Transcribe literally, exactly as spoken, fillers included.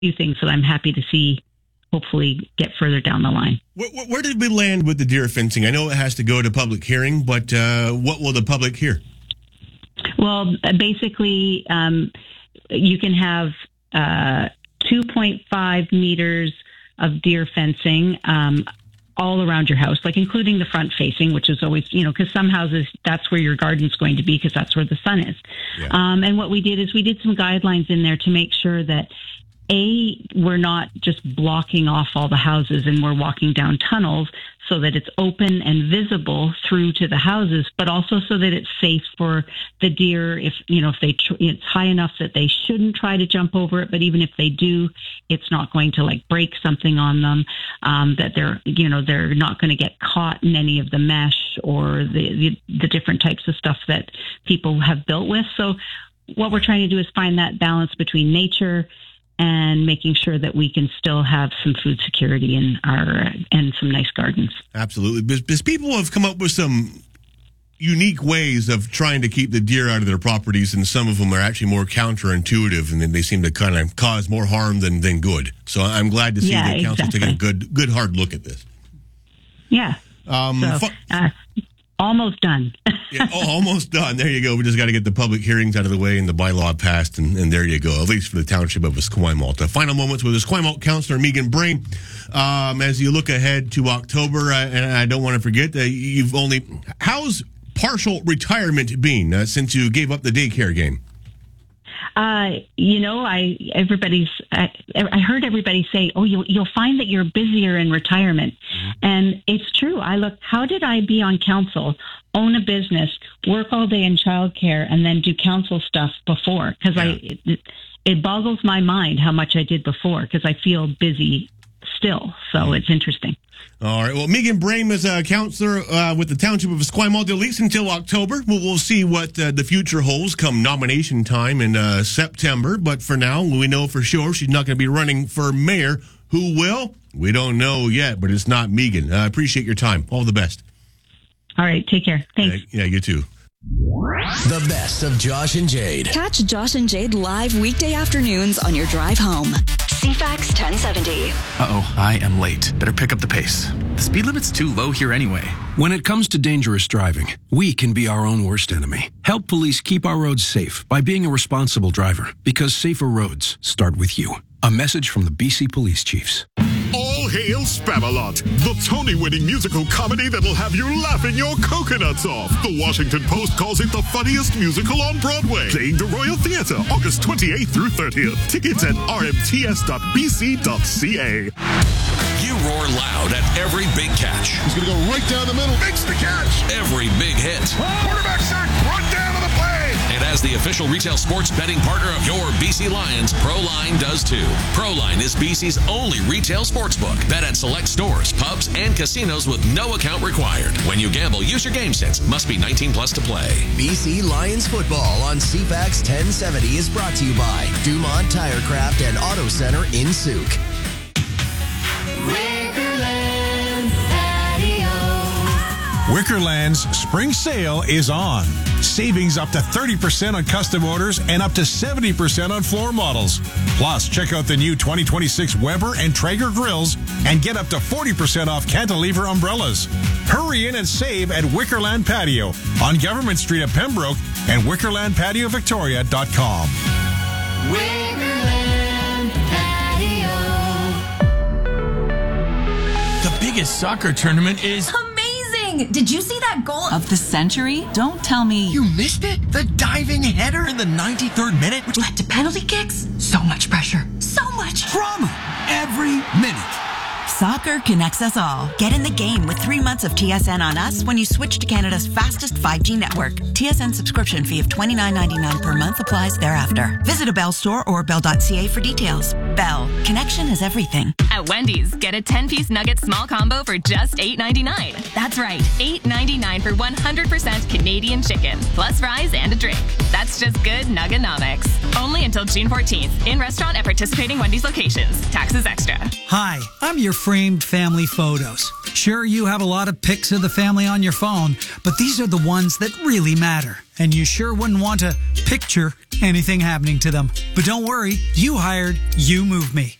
few things that I'm happy to see hopefully get further down the line. Where, where did we land with the deer fencing? I know it has to go to public hearing, but uh, what will the public hear? Well, basically, um, you can have uh, two point five meters of deer fencing um, all around your house, like including the front facing, which is always, you know, because some houses, that's where your garden's going to be because that's where the sun is. Yeah. Um, and what we did is we did some guidelines in there to make sure that A, we're not just blocking off all the houses and we're walking down tunnels so that it's open and visible through to the houses, but also so that it's safe for the deer. If, you know, if they, tr- it's high enough that they shouldn't try to jump over it, but even if they do, it's not going to like break something on them, um, that they're, you know, they're not going to get caught in any of the mesh or the, the, the different types of stuff that people have built with. So what we're trying to do is find that balance between nature and making sure that we can still have some food security in our and some nice gardens. Absolutely. Because people have come up with some unique ways of trying to keep the deer out of their properties, and some of them are actually more counterintuitive, and then they seem to kind of cause more harm than, than good. So I'm glad to see yeah, the council exactly. taking a good, good hard look at this. Yeah. Um, so, uh, almost done. yeah, oh, almost done. There you go. We just got to get the public hearings out of the way and the bylaw passed, and, and there you go, at least for the township of Esquimalt. Uh, final moments with Esquimalt Councillor Megan Brain. Um, as you look ahead to October, uh, and I don't want to forget that you've only, how's partial retirement been uh, since you gave up the daycare game? Uh, you know, I everybody's. I, I heard everybody say, "Oh, you'll you'll find that you're busier in retirement," mm-hmm. and it's true. I look. How did I be on council, own a business, work all day in childcare, and then do council stuff before? Because yeah. I, it, it boggles my mind how much I did before. Because I feel busy still, so mm-hmm. it's interesting. All right. Well, Megan Brame is a counselor uh, with the Township of Esquimalt, at least until October. We'll, we'll see what uh, the future holds come nomination time in uh, September. But for now, we know for sure she's not going to be running for mayor. Who will? We don't know yet, but it's not Megan. I uh, appreciate your time. All the best. All right. Take care. Thanks. Uh, yeah, you too. The best of Josh and Jade. Catch Josh and Jade live weekday afternoons on your drive home. C FAX ten seventy. Uh-oh, I am late. Better pick up the pace. The speed limit's too low here anyway. When it comes to dangerous driving, we can be our own worst enemy. Help police keep our roads safe by being a responsible driver, because safer roads start with you. A message from the B C Police Chiefs. All hail Spamalot, the Tony-winning musical comedy that'll have you laughing your coconuts off. The Washington Post calls it the funniest musical on Broadway. Playing the Royal Theatre, August twenty-eighth through thirtieth. Tickets at r m t s dot b c dot c a. You roar loud at every big catch. He's going to go right down the middle. Makes the catch. Every big hit. Quarterback sack, run down to the play. And as the official retail sports betting partner of your B C Lions, ProLine does too. ProLine is B C's only retail sportsbook. Bet at select stores, pubs, and casinos with no account required. When you gamble, use your game sense. Must be nineteen plus to play. B C Lions football on C FAX ten seventy is brought to you by Dumont Tirecraft and Auto Center in Souk. Wickerland's spring sale is on. Savings up to thirty percent on custom orders and up to seventy percent on floor models. Plus, check out the new twenty twenty-six Weber and Traeger grills and get up to forty percent off cantilever umbrellas. Hurry in and save at Wickerland Patio on Government Street at Pembroke and wickerland patio victoria dot com. Wickerland Patio. The biggest soccer tournament is Did you see that goal of the century? Don't tell me. You missed it? The diving header in the ninety-third minute, which led to penalty kicks? So much pressure. So much drama every minute. Soccer connects us all. Get in the game with three months of T S N on us when you switch to Canada's fastest five G network. T S N subscription fee of twenty-nine ninety-nine per month applies thereafter. Visit a Bell store or bell dot c a for details. Bell. Connection is everything. At Wendy's, get a ten-piece nugget small combo for just eight ninety-nine. That's right, eight ninety-nine for one hundred percent Canadian chicken, plus fries and a drink. That's just good Nuggenomics. Only until June fourteenth. In restaurant at participating Wendy's locations. Taxes extra. Hi, I'm your friend framed family photos. Sure, you have a lot of pics of the family on your phone, but these are the ones that really matter. And you sure wouldn't want to picture anything happening to them. But don't worry, you hired You Move Me.